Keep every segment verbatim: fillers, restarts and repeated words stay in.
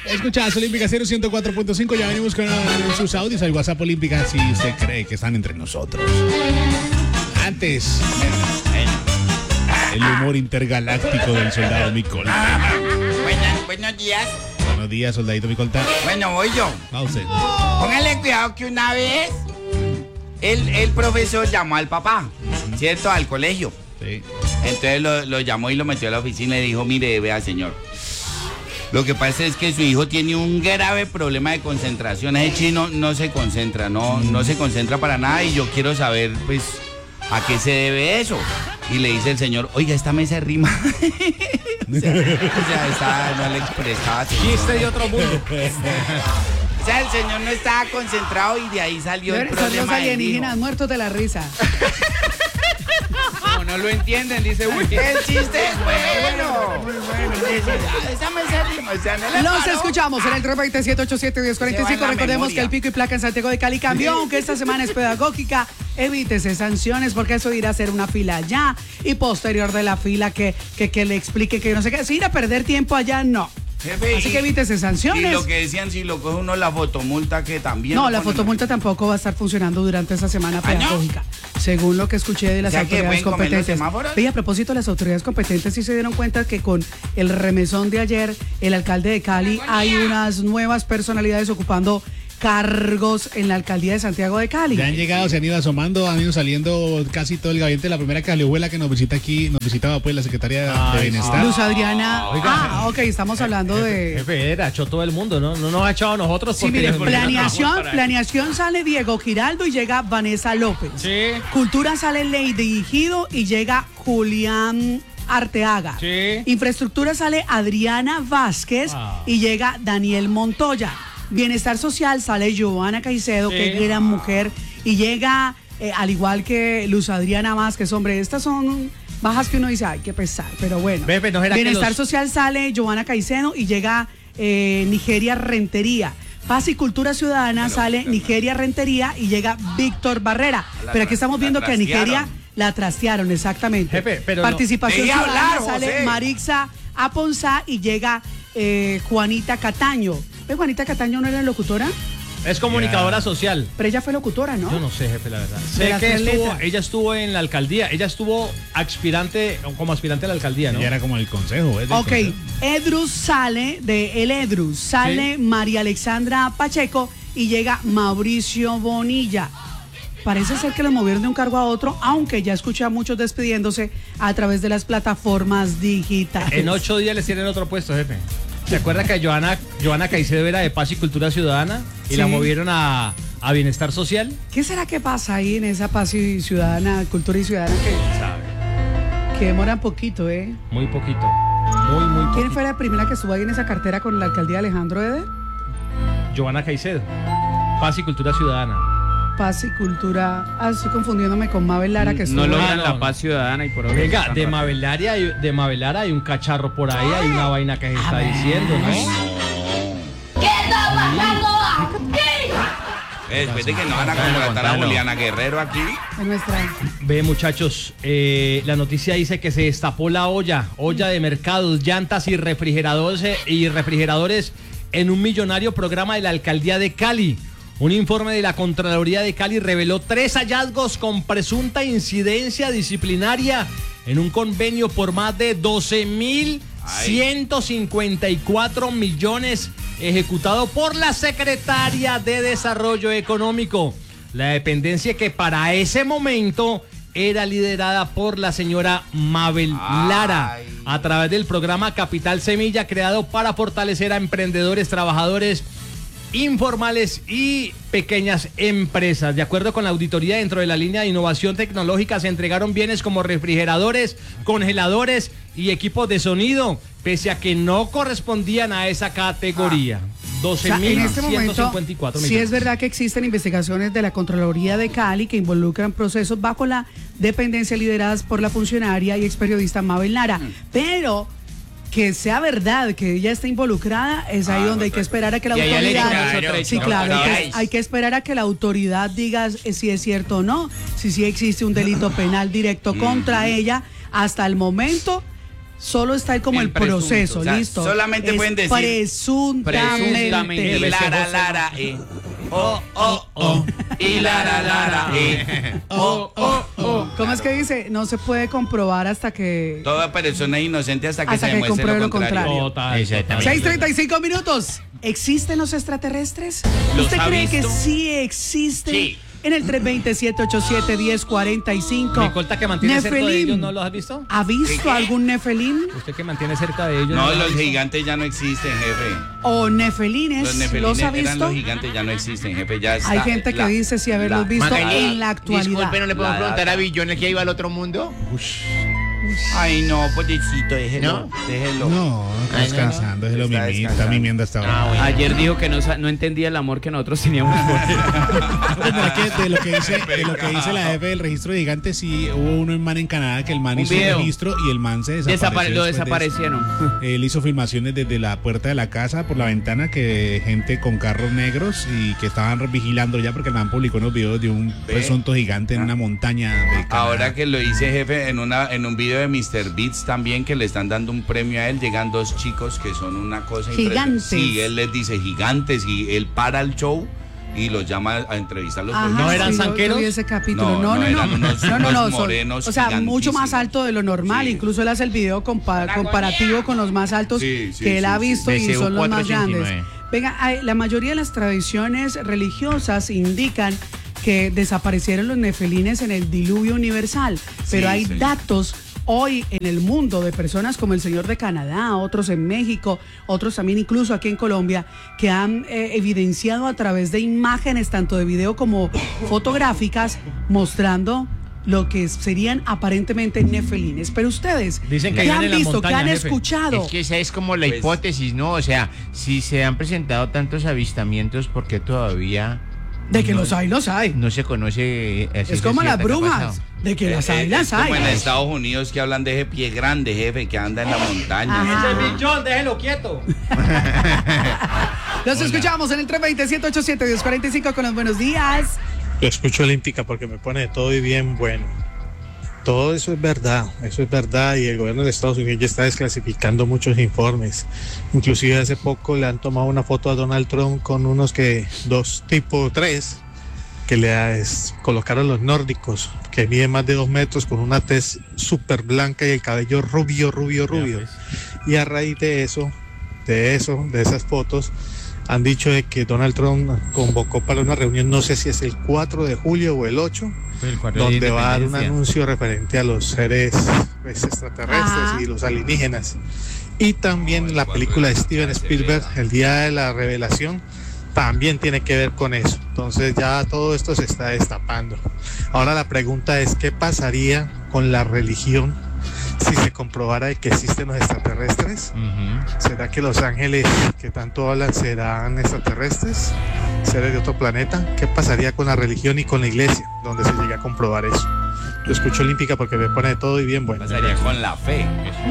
Escucha, Olímpica cero ciento cuatro punto cinco. Ya venimos con sus audios al WhatsApp Olímpica si usted cree que están entre nosotros. Antes, el humor intergaláctico del soldado Micolta. Buenas, buenos días. Buenos días, soldadito Micolta. Bueno, voy yo. Va usted. Póngale cuidado que una vez el, el profesor llamó al papá, ¿cierto? Al colegio. Sí. Entonces lo, lo llamó y lo metió a la oficina y dijo, mire, vea, señor. Lo que pasa es que su hijo tiene un grave problema de concentración. Ese chino no se concentra, no, no se concentra para nada y yo quiero saber, pues, a qué se debe eso. Y le dice el señor, oiga, esta mesa rima. o sea, o sea esta no le prestaba atención. Chiste de otro mundo. O sea, el señor no estaba concentrado y de ahí salió el Son problema. los alienígenas muertos de la risa. Como no lo entienden, dice, uy. El chiste es bueno. Muy bueno. Esa mesa rima, o sea, no le Los paró. escuchamos en el tres dos siete, ocho siete, uno cero cuatro cinco. Se va en la Recordemos memoria. que el pico y placa en Santiago de Cali cambió, aunque esta semana es pedagógica. Evítese sanciones porque eso irá a hacer una fila allá y posterior de la fila que, que, que le explique que no sé qué. Si ir a perder tiempo allá, no. Jefe, Así y- que evítese sanciones. Y lo que decían, si lo coge uno la fotomulta que también. No, lo la ponen- fotomulta tampoco va a estar funcionando durante esta semana ¿Ah, no? pedagógica, según lo que escuché de las O sea, que autoridades pueden comer los competentes. semáforos. Y a propósito, las autoridades competentes sí se dieron cuenta que con el remesón de ayer, el alcalde de Cali, hay unas nuevas personalidades ocupando cargos en la alcaldía de Santiago de Cali. Ya han llegado, se han ido asomando, han ido saliendo casi todo el gabinete. La primera calihuela que nos visita aquí, nos visitaba pues la secretaria de Ay, Bienestar. Luz Adriana. Oiga. Ah, ok, estamos hablando de... Jefe, era, echó todo el mundo, ¿no? No nos ha echado a nosotros Sí, porque... mire, porque planeación, no, para- planeación sale Diego Giraldo y llega Vanessa López. Sí. Cultura sale Lady Gido y llega Julián Arteaga. Sí. Infraestructura sale Adriana Vázquez Ah. y llega Daniel Montoya. Bienestar social sale Giovanna Caicedo, Sí. que es gran mujer, y llega, eh, al igual que Luz Adriana Vázquez. Hombre, estas son bajas que uno dice, ay, qué pesar, pero bueno. Pepe, ¿no será que Bienestar los- social sale Giovanna Caicedo y llega eh, Nigeria Rentería. Paz y Cultura Ciudadana sale Nigeria Rentería y llega Víctor Barrera. La Pero aquí tra- estamos la viendo que a Nigeria trastearon. la trastearon, exactamente. Jefe, pero no- Participación Deje Ciudadana hablar, sale José. Marixa Aponzá y llega eh, Juanita Cataño. ¿Ve, Juanita Cataño no era locutora? Es comunicadora social. Pero ella fue locutora, ¿no? Yo no sé, jefe, la verdad. De Sé las que tres estuvo, letras. ella estuvo en la alcaldía. Ella estuvo aspirante, como aspirante a la alcaldía, ¿no? Ya era como el consejo, ¿eh? del Ok, consejo. Edrus sale de El Edrus, sale Sí. María Alexandra Pacheco y llega Mauricio Bonilla. Parece ser que lo movieron de un cargo a otro, aunque ya escuché a muchos despidiéndose a través de las plataformas digitales. En ocho días les tienen otro puesto, jefe. ¿Se acuerda que Joana, Joana Caicedo era de Paz y Cultura Ciudadana y Sí. la movieron a, a Bienestar Social? ¿Qué será que pasa ahí en esa paz y ciudadana, cultura y ciudadana que, Sabe. que demora poquito, eh? Muy poquito. Muy, muy poquito. ¿Quién fue la primera que estuvo ahí en esa cartera con la alcaldía Alejandro Eder? Joana Caicedo. Paz y Cultura Ciudadana. Paz y cultura. Ah, estoy confundiéndome con Mabel Lara que estuvo. No Ah, logran no, la no. paz ciudadana y por hoy. Venga, de Mabel Lara hay, de Mabel Lara hay un cacharro por ahí, hay una vaina que se está diciendo, ¿no? ¿Qué está pasando aquí? Eh, Después de que no van a contratar a Contalo. Juliana Guerrero aquí. En nuestra. Ve, muchachos, eh, la noticia dice que se destapó la olla, olla de mercados, llantas y refrigeradores, eh, y refrigeradores en un millonario programa de la alcaldía de Cali. Un informe de la Contraloría de Cali reveló tres hallazgos con presunta incidencia disciplinaria en un convenio por más de doce mil ciento cincuenta y cuatro millones ejecutado por la Secretaría de Desarrollo Económico, la dependencia que para ese momento era liderada por la señora Mabel Lara, Ay. a través del programa Capital Semilla, creado para fortalecer a emprendedores, trabajadores informales y pequeñas empresas. De acuerdo con la auditoría, dentro de la línea de innovación tecnológica se entregaron bienes como refrigeradores, congeladores y equipos de sonido, pese a que no correspondían a esa categoría. O doce sea, mil en este ciento momento, cincuenta y cuatro sí millones. es verdad que existen investigaciones de la Contraloría de Cali que involucran procesos bajo la dependencia lideradas por la funcionaria y ex periodista Mabel Lara, pero que sea verdad que ella está involucrada es ahí Ah, donde hay pues, que esperar a que la y a ella le autoridad echan otro sí hecho. claro hay que, Ay. hay que esperar a que la autoridad diga eh, si es cierto o no, si sí existe un delito penal directo contra ella. Hasta el momento solo está ahí como el, El presunto, proceso, o sea, listo. solamente Es pueden decir presuntamente. presuntamente. Y Lara, Lara, eh. Oh, oh, oh. Y Lara, Lara, eh. Oh, oh, oh. ¿Cómo es que dice? No se puede comprobar hasta que... Toda persona es inocente hasta que Hasta se que demuestre compruebe lo lo contrario. contrario. Total, Exactamente. total. seis treinta y cinco minutos. ¿Existen los extraterrestres? ¿Los ¿Usted ha cree que visto? sí existen? Sí. En el tres dos cero, siete ocho siete, uno cero cuatro cinco. Mi colta que mantiene cerca de Nefelim. ellos, ¿no los has visto? ¿Ha visto ¿Qué? algún Nefelín Usted que mantiene cerca de ellos. No, los ha los visto? gigantes ya no existen, jefe. o Nefelines? Los ¿Los nefelines ha eran visto? los gigantes, ya no existen, jefe. Ya está, Hay gente que la- dice sí haberlos la- visto Magali, en la actualidad. disculpe, ¿no le podemos La preguntar data. a Billón el que iba al otro mundo? Ay, no, pobrecito, déjelo. ¿No? Déjelo. No, está Ay, no, descansando, es lo Está mimita, está descansando. mimiendo hasta ahora. Ah, bueno. Ayer dijo que no, sa- no entendía el amor que nosotros teníamos por él. Pues mira que de lo que dice, de lo que dice la jefe del registro de gigantes, sí hubo uno en man en Canadá que el man Un hizo video. un registro y el man se desapareció. Desapare- lo después de eso. desaparecieron. Él hizo filmaciones desde la puerta de la casa, por la ventana, que gente con carros negros y que estaban vigilando ya porque el man publicó unos videos de un Ve. presunto gigante en una montaña de Canadá. Ahora que lo hice, jefe, en una en un video de mister Beats también, que le están dando un premio a él, llegan dos chicos que son una cosa Gigantes. impresionante. Sí, él les dice gigantes y él para el show y los llama a entrevistarlos. Ajá, ¿No eran sí, yo- zanqueros? yo vi ese capítulo. No, No, no, no, no. eran unos- no, no, unos no, son- morenos o sea, mucho más gigantísimos. alto de lo normal. Sí. Incluso él hace el video compa- comparativo con los más altos Sí, sí, que él sí, ha sí. visto De y son los más grandes. cuatrocientos ochenta y nueve. Venga, hay- la mayoría de las tradiciones religiosas indican que desaparecieron los nefelines en el diluvio universal, pero Sí, hay sí. datos hoy en el mundo de personas como el señor de Canadá, otros en México, otros también incluso aquí en Colombia, que han eh, evidenciado a través de imágenes, tanto de video como fotográficas, mostrando lo que serían aparentemente nefelines. Pero ustedes, Dicen que ¿qué viven han en la visto? ¿Qué montaña, han jefe. escuchado? Es que esa es como la Pues- hipótesis, ¿no? O sea, si se han presentado tantos avistamientos, ¿por qué todavía De que no- los hay, los hay. no se conoce? a Es ciencia como las cierta qué ha brujas, pasado? de que las Eh, hay, eh, las es como en hay. Estados Unidos que hablan de ese pie grande, jefe, que anda en la montaña. Ajá. Ese Billón, déjelo quieto. Los escuchamos en el tres dos cero, siete ocho siete, uno dos cuatro cinco con los buenos días. Yo escucho Olímpica porque me pone de todo y bien bueno. Todo eso es verdad, eso es verdad y el gobierno de Estados Unidos ya está desclasificando muchos informes. Inclusive hace poco le han tomado una foto a Donald Trump con unos que, dos tipo tres, que le es- colocaron los nórdicos, que miden más de dos metros con una tez súper blanca y el cabello rubio, rubio, rubio. Y a raíz de eso, de eso, de esas fotos, han dicho de que Donald Trump convocó para una reunión, no sé si es el cuatro de julio o el ocho, donde va a dar un anuncio referente a los seres pues, extraterrestres Ajá. y los alienígenas. Y también la película de Steven Spielberg, El Día de la Revelación, también tiene que ver con eso. Entonces ya todo esto se está destapando. Ahora la pregunta es, ¿qué pasaría con la religión si se comprobara de que existen los extraterrestres? Ujú. ¿Será que los ángeles que tanto hablan serán extraterrestres? ¿Seres de otro planeta? ¿Qué pasaría con la religión y con la iglesia, donde se llega a comprobar eso? Yo escucho Olímpica porque me pone de todo y bien bueno. Pasaría con la fe.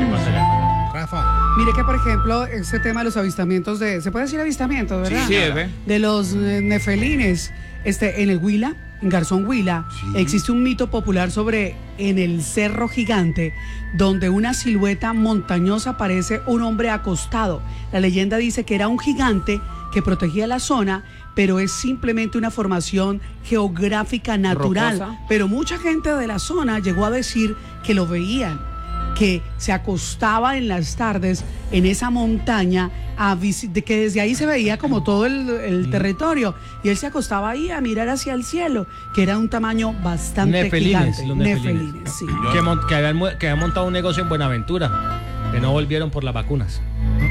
Rafa. Mire que, por ejemplo, ese tema de los avistamientos de... ¿Se puede decir avistamientos, verdad? Sí, jefe. De los eh, nefelines, este, en el Huila, en Garzón Huila, existe un mito popular sobre en el Cerro Gigante, donde una silueta montañosa parece un hombre acostado. La leyenda dice que era un gigante que protegía la zona, pero es simplemente una formación geográfica natural. Rocosa. Pero mucha gente de la zona llegó a decir que lo veían, que se acostaba en las tardes en esa montaña, a visi- de que desde ahí se veía como todo el, el territorio, y él se acostaba ahí a mirar hacia el cielo, que era un tamaño bastante Nefelines, gigante. los nefelines. Nefelines, sí. Que, mon- que habían, mu- que habían montado un negocio en Buenaventura, que no volvieron por las vacunas.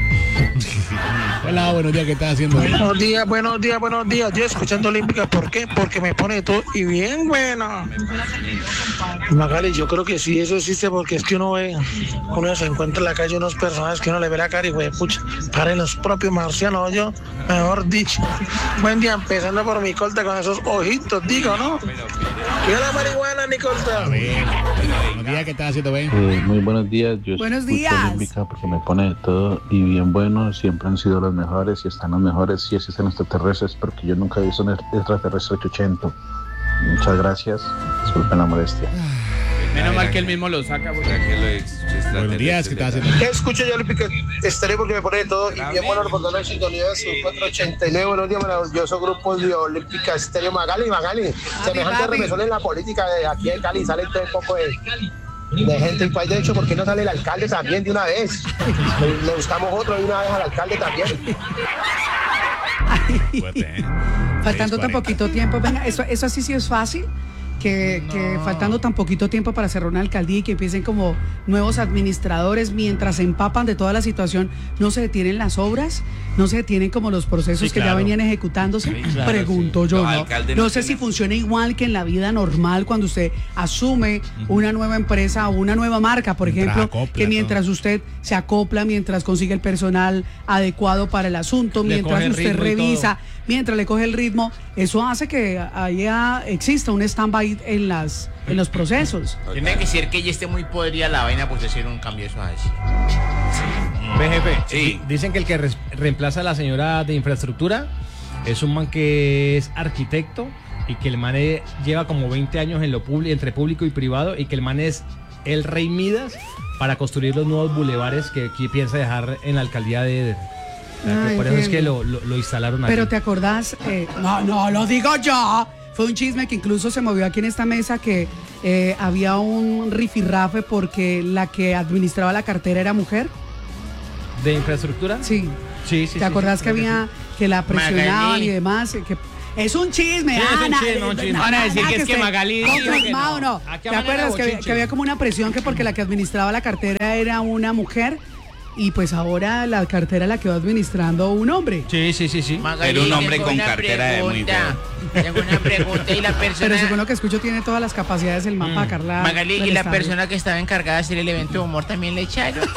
Hola, buenos días, ¿qué estás haciendo? Buenos días, buenos días, buenos días. Yo escuchando Olímpica, ¿por qué? Porque me pone todo y bien bueno. Magali, yo creo que sí, eso existe porque es que uno ve, uno se encuentra en la calle unos personajes que uno le ve la cara y güey, pucha, paren los propios marcianos, yo, mejor dicho. Buen día, empezando por mi colta con esos ojitos, digo, ¿no? ¿Qué es la marihuana, mi colta? Buenos días, ¿qué estás haciendo, Ben? Eh, muy buenos días, yo Buenos escucho días. Olímpica porque me pone de todo y bien bueno, siempre han sido los mejores y están los mejores y existen extraterrestres porque yo nunca he visto un extraterrestre chuchento. Muchas gracias, disculpen la molestia. Menos mal que él mismo lo saca. Porque... que lo ex- Buenos días, ¿qué estás haciendo? ¿Qué escucho yo, Olímpica? Estaré porque me pone de todo. Y bien bueno, reportando en sintonía de su cuatrocientos ochenta y nueve. Buenos días, maravilloso grupo de Olímpica Estéreo. Magali, Magali. Semejante papi. remesón en la política de aquí de Cali. Sale todo un poco de, de gente del país. De hecho, ¿por qué no sale el alcalde también de una vez? Le, le buscamos otro de una vez al alcalde también. Fuerte, ¿eh? Faltando tan seis cuarenta. poquito tiempo, venga, eso, eso así sí es fácil. Que, que faltando tan poquito tiempo para cerrar una alcaldía y que empiecen como nuevos administradores mientras se empapan de toda la situación, no se detienen las obras, no se detienen como los procesos Sí, que claro. ya venían ejecutándose. Sí, claro, Pregunto sí. yo, Los ¿no? alcaldes No no sé si tienen- funciona igual que en la vida normal cuando usted asume una nueva empresa o una nueva marca, por Mientras ejemplo, acopla que mientras todo. usted se acopla, mientras consigue el personal adecuado para el asunto, Le mientras coge el usted ritmo y revisa, mientras le coge el ritmo, eso hace que haya, exista un stand-by en las en los procesos. Tiene que ser que ya esté muy podrida la vaina, pues hacer un cambio eso así. Ve, jefe, Sí. dicen que el que res- reemplaza a la señora de infraestructura es un man que es arquitecto y que el man eh, lleva como veinte años en lo público, entre público y privado, y que el man es el rey Midas para construir los nuevos bulevares que aquí piensa dejar en la alcaldía de Eder. O sea, que Ay, por eso es qué que bien. lo, lo- lo instalaron aquí. Pero te acordás, Eh, no, no, lo digo yo. Fue un chisme que incluso se movió aquí en esta mesa que eh, había un rifirrafe porque la que administraba la cartera era mujer. ¿De infraestructura? Sí. Sí, sí. ¿Te sí, acordás sí, que creo había que la presionaban Magalí. y demás? Que es un chisme, Sí, es un Ana. chisme, un eh, chisme. na- Van a na- decir nada que es que esté Magalí dijo que confirmado, no. no. Aquí ¿Te a manera acuerdas de que había, bochinche. que había como una presión que porque la que administraba la cartera era una mujer y pues ahora la cartera la quedó administrando un hombre? Sí, sí, sí, sí. Magali, Era un hombre tengo con una cartera de muy pregunta. Tengo una pregunta y la persona... Pero según lo que escucho tiene todas las capacidades el mapa, Mm. Carla. Magali, del y la estadio. persona que estaba encargada de hacer el evento de humor también le echaron.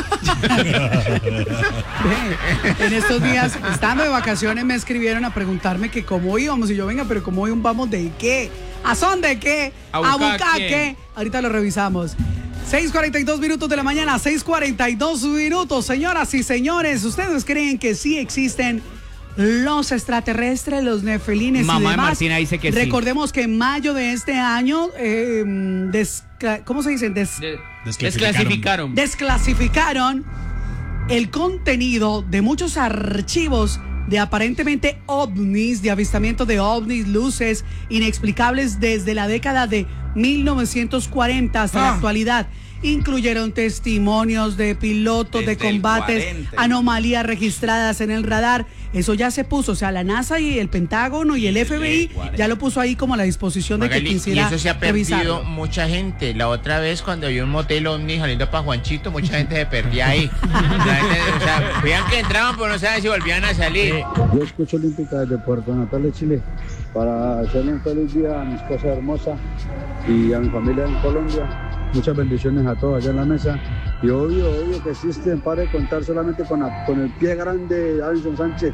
Ve, en estos días, estando de vacaciones, me escribieron a preguntarme que cómo íbamos. Y yo, venga, pero cómo íbamos de qué, a son de qué, A a buscar buscar quién. qué. Ahorita lo revisamos. seis cuarenta y dos minutos de la mañana, seis cuarenta y dos minutos. Señoras y señores, ¿ustedes creen que sí existen los extraterrestres, los nefelines Mamá y de demás? Martina dice que sí. Recordemos que en mayo de este año, eh, desca- ¿cómo se dice? Des- De- Desclasificaron. Desclasificaron. desclasificaron el contenido de muchos archivos de aparentemente ovnis, de avistamiento de ovnis, luces inexplicables desde la década de mil novecientos cuarenta hasta la Ah. actualidad. Incluyeron testimonios de pilotos de Desde el combates, cuarenta. anomalías registradas en el radar. Eso ya se puso, o sea, la NASA y el Pentágono y el F B I ya lo puso ahí como a la disposición de que Magali, y quisiera eso se ha perdido revisarlo. mucha gente. La otra vez cuando había un motel ovni saliendo para Juanchito, mucha gente se perdía ahí. La gente, o sea, veían que entraban, pero no saben si volvían a salir. Yo escucho Olímpica desde Puerto Natal de Chile para hacerle un feliz día a mi esposa hermosa y a mi familia en Colombia. Muchas bendiciones a todos allá en la mesa. Y obvio, obvio que existen, para de contar solamente con, la- con el pie grande de Alison Sánchez.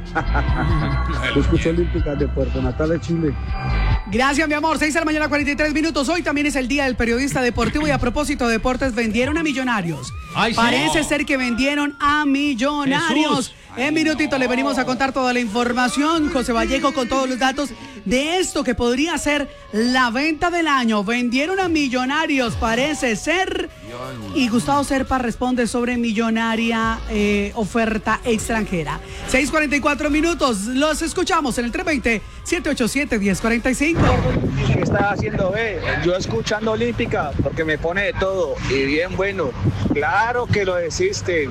Yo escucho Olímpica de Puerto Natal de Chile. Gracias, mi amor. seis de la mañana, cuarenta y tres minutos. Hoy también es el día del periodista deportivo y a propósito de deportes, vendieron a Millonarios. Ay, sí. Parece ser que vendieron a Millonarios. Jesús. En minutito le venimos a contar toda la información. José Vallejo con todos los datos de esto que podría ser la venta del año. Vendieron a Millonarios, parece ser. Y Gustavo Serpa responde sobre millonaria eh, oferta extranjera. seis cuarenta y cuatro minutos. Los escuchamos en el tres veinte, siete ochenta y siete, diez cuarenta y cinco. ¿Qué estás haciendo, B? Yo escuchando Olímpica porque me pone de todo y bien bueno. Claro que lo existen.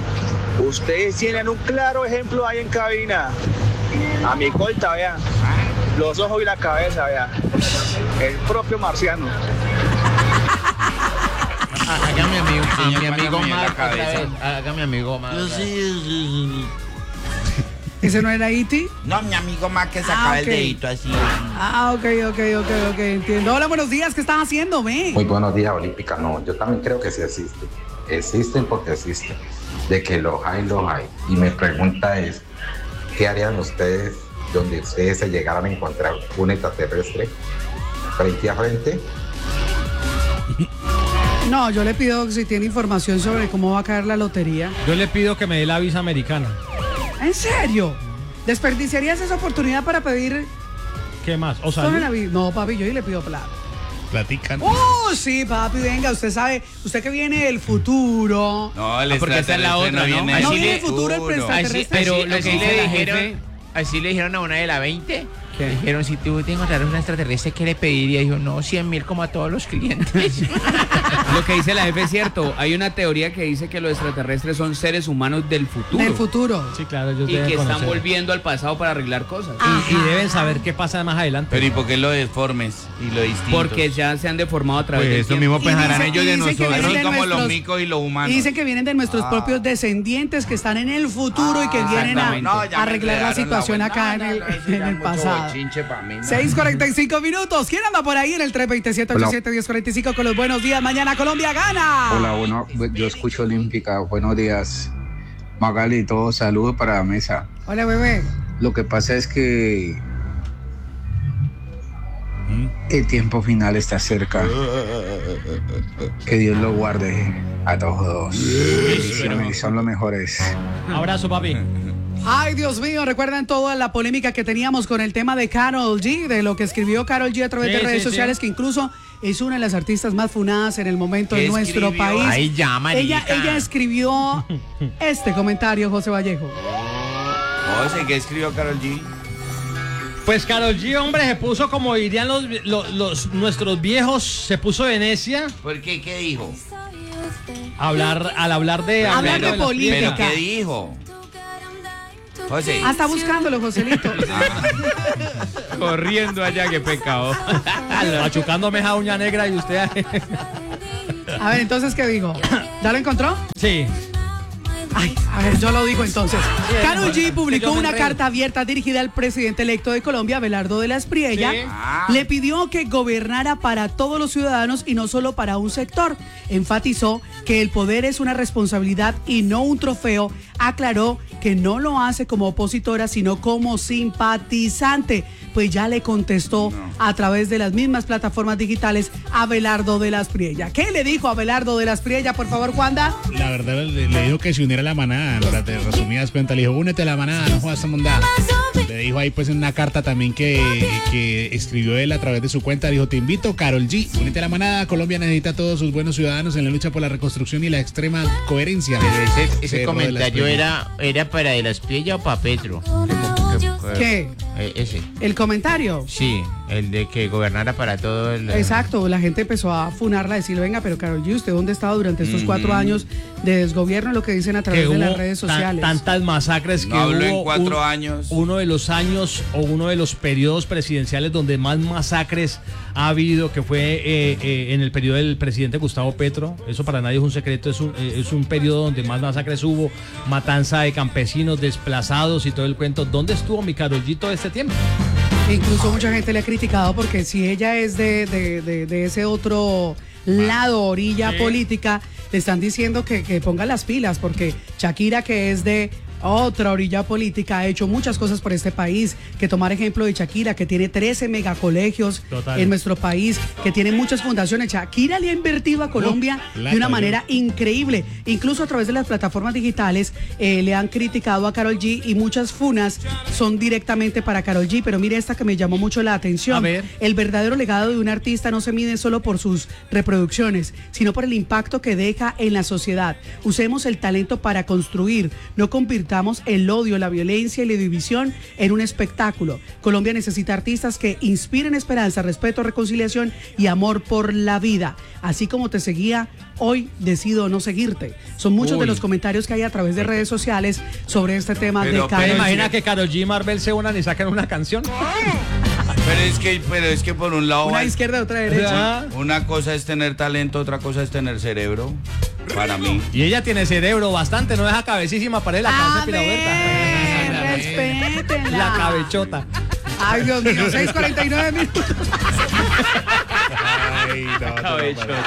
Ustedes tienen un claro ejemplo ahí en cabina. A mi colta, vean. Los ojos y la cabeza, vean. El propio marciano. Haga mi amigo, a Señor, mi amigo póngame en la Marco otra cabeza. vez. Haga mi amigo Marco. ¿Ese no era E T? No, mi amigo más que Ah, sacaba ok. el dedito así. Ah, ok, ok, ok, ok, entiendo. Hola, buenos días, ¿qué están haciendo, ve? Muy buenos días, Olímpica. No, yo también creo que sí existen. Existen porque existen. De que los hay, los hay. Y mi pregunta es, ¿qué harían ustedes donde ustedes se llegaran a encontrar un extraterrestre frente a frente? No, yo le pido si tiene información sobre cómo va a caer la lotería. Yo le pido que me dé la visa americana. ¿En serio? ¿Desperdiciarías esa oportunidad para pedir ¿Qué más? O solo sea, la vi- No, papi, yo y le pido plata. platican. ¡Oh, sí, papi! Venga, usted sabe, usted que viene del futuro. No, el Ah, porque esa es la extraterrestre otra, no ¿no? viene Así No del viene el futuro, el futuro. extraterrestre. Así, pero Así- lo que así le la dijeron, jefe- así le dijeron a una de la veinte. Le dijeron, si tú te encontraras un extraterrestre, ¿qué le pediría? Dijo, no, cien mil como a todos los clientes. Lo que dice la jefe es cierto. Hay una teoría que dice que los extraterrestres son seres humanos del futuro. Del futuro. Sí, claro, ellos Y deben que están conocer. volviendo al pasado para arreglar cosas. Y, y deben saber qué pasa más adelante. Pero ¿y por qué lo deformes y lo distinto? Porque ya se han deformado a través Pues del eso tiempo. mismo Y pensarán dice- ellos y de dice que nosotros. vienen Así de como los nuestros- micos y los humanos. Y dicen que vienen de nuestros Ah. propios descendientes que están en el futuro y que vienen a, Exactamente. No, ya a me arreglar la enredaron situación la acá en buena. el, No, no, eso en ya el mucho pasado. bochinche pa' mí, no. seis cuarenta y cinco minutos. ¿Quién anda por ahí en el tres dos siete, ocho siete, diez cuarenta y cinco con los buenos días? Mañana Colombia gana. Hola, bueno, yo escucho Olímpica. Buenos días, Magali. Todo saludos para la mesa. Hola, bebé. Lo que pasa es que el tiempo final está cerca. Que Dios lo guarde a todos. Bendiciones, son los mejores. Abrazo, papi. Ay, Dios mío, recuerdan toda la polémica que teníamos con el tema de Karol G, de lo que escribió Karol G a través Sí, de redes sí, sociales, sí. que incluso es una de las artistas más funadas en el momento ¿Qué en nuestro escribió? país. Ay, ya, marica. ella, ella escribió este comentario, José Vallejo. José, ¿qué escribió Karol G? Pues Karol G, hombre, se puso como dirían los, los, los- nuestros viejos, se puso de necia ¿Por qué? ¿Qué dijo? a hablar, al hablar de... Hablar de las política. ¿Pero piedras. qué dijo? José. Ah, está buscándolo, Joselito. Corriendo allá, qué pecado. Machucándome esa uña negra y usted... A ver, entonces, ¿qué dijo? ¿Ya lo encontró? Sí. Ay, a ver, yo lo digo entonces. Karol G que publicó yo me una enredo. carta abierta dirigida al presidente electo de Colombia, Abelardo de la Espriella. Sí. Ah. Le pidió que gobernara para todos los ciudadanos y no solo para un sector. Enfatizó que el poder es una responsabilidad y no un trofeo. Aclaró que no lo hace como opositora, sino como simpatizante. Pues ya le contestó a través de las mismas plataformas digitales a Abelardo de la Espriella. ¿Qué le dijo Abelardo de la Espriella, por favor, Juanda? La verdad le, le dijo que se uniera a la manada, en las de resumidas cuentas. Le dijo, únete a la manada, no jodas esta mondada. Le dijo ahí pues en una carta también que, que escribió él a través de su cuenta. Dijo, te invito, Karol G, únete a la manada. Colombia necesita a todos sus buenos ciudadanos en la lucha por la reconstrucción y la extrema coherencia. Pero ese, ese Cerro de la comentario Espriella. era, era para de la Espriella o para Petro. ¿Qué? Eh, ese. El comentario. Sí, el de que gobernara para todo el... Exacto, la gente empezó a funarla, a decir, venga, pero Karol G, ¿usted dónde estaba durante estos cuatro años de desgobierno? Lo que dicen a través que de las hubo redes tan- sociales. tantas masacres que No habló en hubo cuatro un- años. uno de los años o uno de los periodos presidenciales donde más masacres ha habido, que fue eh, eh, en el periodo del presidente Gustavo Petro. Eso para nadie es un secreto, es un, eh, es un periodo donde más masacres hubo, matanza de campesinos, desplazados y todo el cuento. ¿Dónde estuvo mi Karol G todo este tiempo? Incluso mucha gente le ha criticado porque si ella es de, de, de- de ese otro lado, orilla política, le están diciendo que, que ponga las pilas porque Shakira, que es de otra orilla política, ha hecho muchas cosas por este país, que tomar ejemplo de Shakira, que tiene trece megacolegios Total. en nuestro país, que tiene muchas fundaciones. Shakira le ha invertido a Colombia Uh, de una plata, manera increíble. Incluso a través de las plataformas digitales eh, le han criticado a Karol G y muchas funas son directamente para Karol G, pero mire esta que me llamó mucho la atención. A ver. El verdadero legado de un artista no se mide solo por sus reproducciones, sino por el impacto que deja en la sociedad. Usemos el talento para construir, no convirtamos el odio, la violencia y la división en un espectáculo. Colombia necesita artistas que inspiren esperanza, respeto, reconciliación y amor por la vida. Así como te seguía, hoy decido no seguirte. Son muchos de Uy. los comentarios que hay a través de redes sociales sobre este tema Pero, de ¿Te Karol G. imaginas que Karol G y Marvel se unan y sacan una canción? Pero es que, pero es que por un lado Una hay- izquierda, otra derecha. Ah. una cosa es tener talento, otra cosa es tener cerebro. Para mí. Y ella tiene cerebro bastante, no deja cabecísima para él la A cabeza ver, pirahuerta. respétenla. La cabechota. Ay, Dios mío, seis cuarenta y nueve minutos. Ay, no, no, no, no.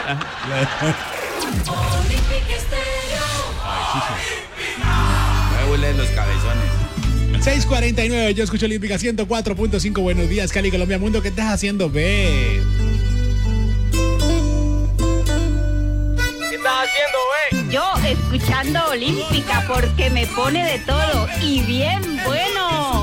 Me huele de los cabezones. seis cuarenta y nueve, yo escucho Olímpica ciento cuatro punto cinco. Buenos días, Cali, Colombia, Mundo. ¿Qué estás haciendo, ve? ¿Qué estás haciendo, güey? Yo escuchando Olímpica porque me pone de todo y bien bueno.